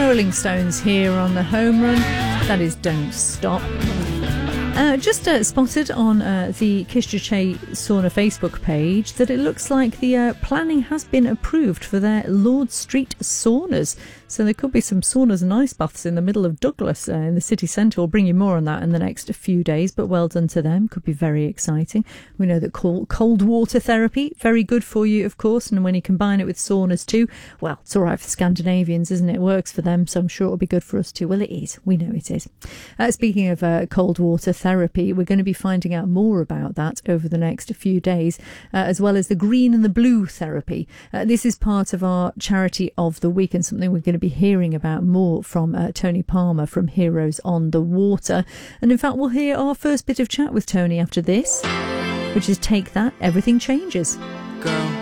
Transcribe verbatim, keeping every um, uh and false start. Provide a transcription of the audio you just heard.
Rolling Stones here on the Home Run. That is Don't Stop. Uh, just uh, spotted on uh, the Kishtache Sauna Facebook page that it looks like the uh, planning has been approved for their Lord Street saunas. So there could be some saunas and ice baths in the middle of Douglas uh, in the city centre. We'll bring you more on that in the next few days, but well done to them. Could be very exciting. We know that cold, cold water therapy, very good for you, of course, and when you combine it with saunas too, well, it's all right for Scandinavians, isn't it? It works for them, so I'm sure it'll be good for us too. Well, it is. We know it is. Uh, speaking of uh, cold water therapy, we're going to be finding out more about that over the next few days, uh, as well as the green and the blue therapy. Uh, this is part of our charity of the week and something we're going to be hearing about more from uh, Tony Palmer from Heroes on the Water. And in fact, we'll hear our first bit of chat with Tony after this, which is Take That, Everything Changes. Girl,